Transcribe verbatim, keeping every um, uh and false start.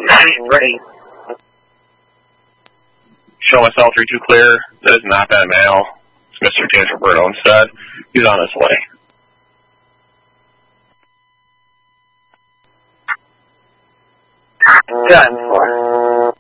nine ready. Show myself three two clear. That is not that male. It's Mister James Roberto instead. He's on his way. Gun four.